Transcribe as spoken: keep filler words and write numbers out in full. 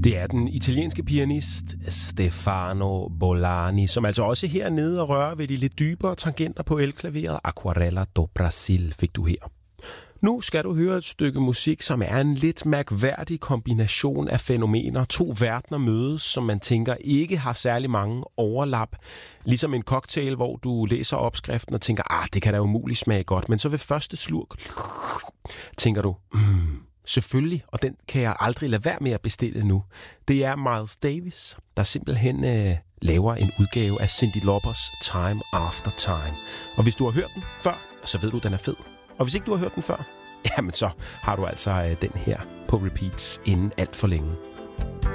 Det er den italienske pianist Stefano Bolani, som altså også hernede og rører ved de lidt dybere tangenter på elklaveret. Aquarella do Brasil fik du her. Nu skal du høre et stykke musik, som er en lidt mærkværdig kombination af fænomener. To verdener mødes, som man tænker ikke har særlig mange overlap. Ligesom en cocktail, hvor du læser opskriften og tænker, ah, det kan da umuligt smage godt. Men så ved første slurk tænker du, mm, selvfølgelig, og den kan jeg aldrig lade være med at bestille nu. Det er Miles Davis, der simpelthen øh, laver en udgave af Cyndi Laupers Time After Time. Og hvis du har hørt den før, så ved du, den er fed. Og hvis ikke du har hørt den før, jamen så har du altså øh, den her på repeats inden alt for længe.